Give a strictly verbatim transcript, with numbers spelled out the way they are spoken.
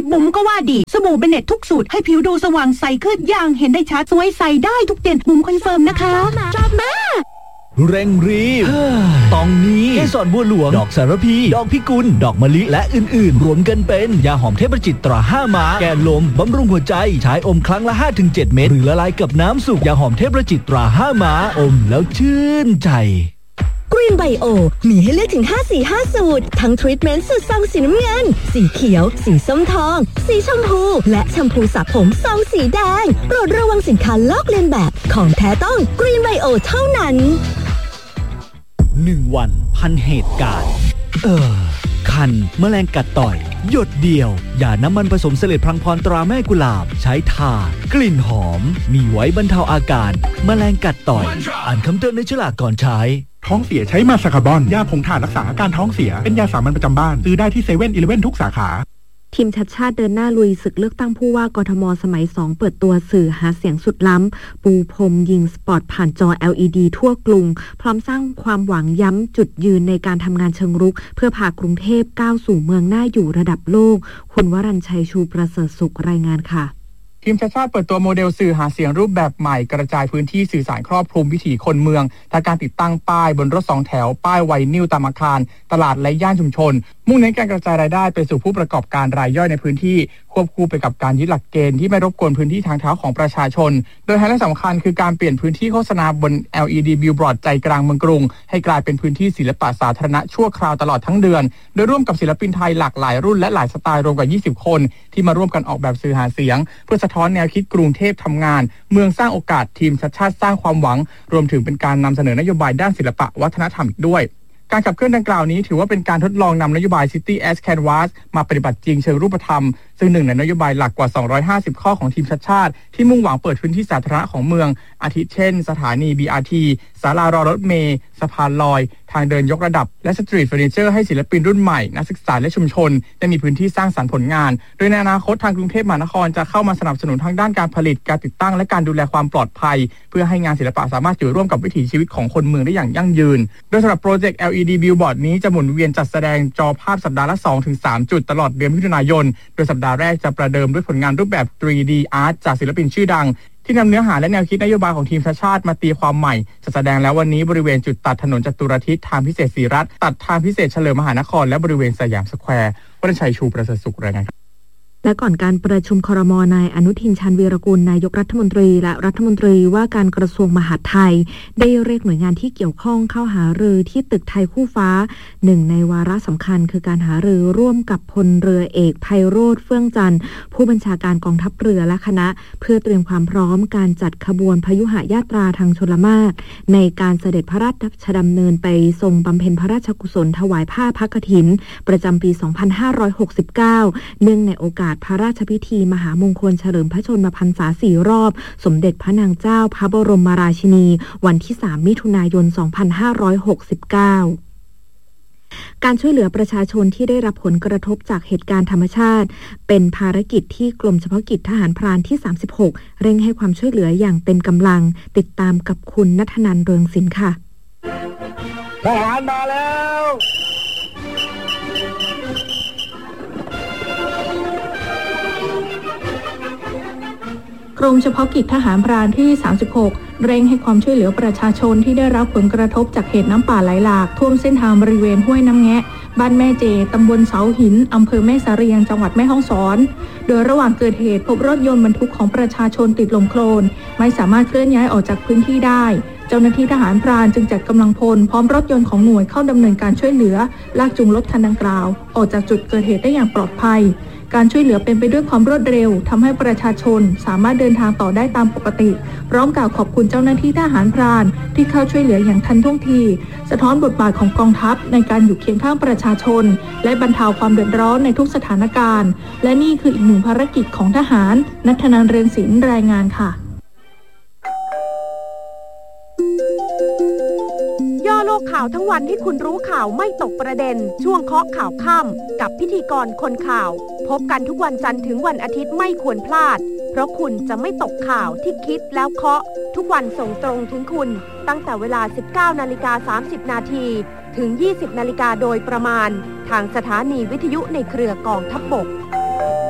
บุ๋มก็ว่าดีสบู่เบเน็ตทุกสูตรให้ผิวดูสว่างใสขึ้นอย่างเห็นได้ชัดสวยใสได้ทุกเดือนบุ๋มคอนเฟิร์มนะคะชอบมากเร่งรีบตองนี้เกสรบัวหลวงดอกสารพีดอกพิกุลดอกมะลิและอื่นๆรวมกันเป็นยาหอมเทพประจิตตราห้าม้าแก้ลมบำรุงหัวใจใช้อมครั้งละ ห้าถึงเจ็ด เม็ดหรือละลายกับน้ำสุกยาหอมเทพประจิตตราห้าม้าอมแล้วชื่นใจกรีนไบโอมีให้เลือกถึงห้าสีห้าสูตรทั้งทรีทเมนต์สูตรซองสีน้ำเงินสีเขียวสีส้มทองสีชมพูและแชมพูสระผมซองสีแดงโปรดระวังสินค้าลอกเลียนแบบของแท้ต้องกรีนไบโอเท่านั้นหนึ่งวันพันเหตุการณ์เออคันแมลงกัดต่อยหยดเดียวยาน้ำมันผสมเสลดพลังพรตราแม่กุหลาบใช้ทากลิ่นหอมมีไว้บรรเทาอาการแมลงกัดต่อยอ่านคำเตือนในฉลากก่อนใช้ท้องเสียใช้มาสคาร์บอนยาผงถ่านรักษาอาการท้องเสียเป็นยาสามัญประจำบ้านซื้อได้ที่เซเว่นอีเลฟเว่นทุกสาขาทีมชัดชาติเดินหน้าลุยศึกเลือกตั้งผู้ว่ากทมสมัยสองเปิดตัวสื่อหาเสียงสุดล้ำปูพรมยิงสปอตผ่านจอ แอล อี ดี ทั่วกรุงพร้อมสร้างความหวังย้ำจุดยืนในการทำงานเชิงรุกเพื่อพากรุงเทพก้าวสู่เมืองน่าอยู่ระดับโลกคุณวรัญชัยชูประเสริฐสุขรายงานค่ะทีมชาติชาติเปิดตัวโมเดลสื่อหาเสียงรูปแบบใหม่กระจายพื้นที่สื่อสารครอบคลุมวิถีคนเมืองทั้งการติดตั้งป้ายบนรถสองแถวป้ายไวนิลตามอาคารตลาดและย่านชุมชนมุ่งเน้นการกระจายรายได้ไปสู่ผู้ประกอบการรายย่อยในพื้นที่ควบคู่ไปกับการยึดหลักเกณฑ์ที่ไม่รบกวนพื้นที่ทางเท้าของประชาชนโดยไฮไลท์สำคัญคือการเปลี่ยนพื้นที่โฆษณาบน แอล อี ดี Billboard ใจกลางเมืองกรุงให้กลายเป็นพื้นที่ศิลปะสาธารณะชั่วคราวตลอดทั้งเดือนโดยร่วมกับศิลปินไทยหลากหลายรุ่นและหลายสไตล์รวมกว่ายี่สิบคนที่มาร่วมกันออกแบบสื่อหาเสียงเพื่อสะท้อนแนวคิดกรุงเทพทำงานเมืองสร้างโอกาสทีมชัดชาติสร้างความหวังรวมถึงเป็นการนำเสนอนโยบายด้านศิลปะวัฒนธรรมอีกด้วยการขับเคลื่อนดังกล่าวนี้ถือว่าเป็นการทดลองนำนโยบาย City as Canvas มาปฏิบัติจริงเชิงรูปธรรมซึ่งหนึ่งในนโยบายหลักกว่าสองร้อยห้าสิบข้อของทีมชัดชาติที่มุ่งหวังเปิดพื้นที่สาธารณะของเมืองอาทิเช่นสถานี บี อาร์ ที ศาลารอรถเมล์สะพานลอยทางเดินยกระดับและสตรีทเฟอร์นิเจอร์ให้ศิลปินรุ่นใหม่นักศึกษาและชุมชนได้มีพื้นที่สร้างสรรค์ผลงานโดยในอนาคตทางกรุงเทพมหานครจะเข้ามาสนับสนุนทางด้านการผลิตการติดตั้งและการดูแลความปลอดภัยเพื่อให้งานศิลปะสามารถอยู่ร่วมกับวิถีชีวิตของคนเมืองได้อย่างยั่งยืนโดยสำหรับโปรเจกต์ แอล อี ดี Billboard นี้จะหมุนเวียนจัดแสดงจอภาพสัปดาห์ละ สองถึงสาม จุดตลอดเดือนมิถุนายนโดยสัปดาห์แรกจะประเดิมด้วยผลงานรูปแบบ ทรี ดี Art จากศิลปินชื่อดังที่นำเนื้อหาและแนวคิดนโยบายของทีมชาติมาตีความใหม่จะแสดงแล้ววันนี้บริเวณจุดตัดถนนจตุรทิศทางพิเศษศรีรัตน์ตัดทางพิเศษเฉลิมมหานครและบริเวณสยามสแควร์วรชัยชูประเสริฐสุขรายงานและก่อนการประชุมครม.นายอนุทินชาญวีรกุลนายกรัฐมนตรีและรัฐมนตรีว่าการกระทรวงมหาดไทยได้เรียกหน่วยงานที่เกี่ยวข้องเข้าหารือที่ตึกไทยคู่ฟ้าหนึ่งในวาระสำคัญคือการหารือร่วมกับพลเรือเอกไพโรจน์เฟื่องจันทร์ผู้บัญชาการกองทัพเรือและคณะเพื่อเตรียมความพร้อมการจัดขบวนพยุหยาตราทางชลมาศในการเสด็จพระราชดำเนินไปทรงบำเพ็ญพระราชกุศลถวายผ้าพระกฐินประจำปี สองพันห้าร้อยหกสิบเก้า เนื่องในโอกาสพระราชพิธีมหามงคลเฉลิมพระชนมพรรษาสี่รอบสมเด็จพระนางเจ้าพระบรมราชินีวันที่สามมิถุนายนสองพันห้าร้อยหกสิบเก้าการช่วยเหลือประชาชนที่ได้รับผลกระทบจากเหตุการณ์ธรรมชาติเป็นภารกิจที่กรมเฉพาะกิจทหารพรานที่สามสิบหกเร่งให้ความช่วยเหลืออย่างเต็มกำลังติดตามกับคุณณัฐนันท์เรืองศิลป์ค่ะทหารมาแล้วกรมเฉพาะกิจทหารพรานที่สามสิบหกเร่งให้ความช่วยเหลือประชาชนที่ได้รับผลกระทบจากเหตุน้ำป่าไหลหลากท่วมเส้นทางบริเวณห้วยน้ำแงะบ้านแม่เจตำบลเสาหินอำเภอแม่สะเรียงจังหวัดแม่ฮ่องสอนโดยระหว่างเกิดเหตุพบรถยนต์บรรทุกของประชาชนติดลมโคลนไม่สามารถเคลื่อนย้ายออกจากพื้นที่ได้เจ้าหน้าที่ทหารพรานจึงจัดกำลังพลพร้อมรถยนต์ของหน่วยเข้าดำเนินการช่วยเหลือลากจูงรถคันดังกล่าวออกจากจุดเกิดเหตุได้อย่างปลอดภัยการช่วยเหลือเป็นไปด้วยความรวดเร็วทำให้ประชาชนสามารถเดินทางต่อได้ตามปกติพร้อมกล่าวขอบคุณเจ้าหน้าที่ทหารพรานที่เข้าช่วยเหลืออย่างทันท่วงทีสะท้อนบทบาทของกองทัพในการอยู่เคียงข้างประชาชนและบรรเทาความเดือดร้อนในทุกสถานการณ์และนี่คืออีกหนึ่งภารกิจของทหารณัฐนันท์ เรืองศิลป์รายงานค่ะย่อโลกข่าวทั้งวันให้คุณรู้ข่าวไม่ตกประเด็นช่วงเคาะข่าวค่ำกับพิธีกรคนข่าวพบกันทุกวันจันทร์ถึงวันอาทิตย์ไม่ควรพลาดเพราะคุณจะไม่ตกข่าวที่คิดแล้วเคาะทุกวันส่งตรงถึงคุณตั้งแต่เวลา สิบเก้านาฬิกาสามสิบนาทีถึง ยี่สิบนาฬิกาโดยประมาณทางสถานีวิทยุในเครือกองทัพบก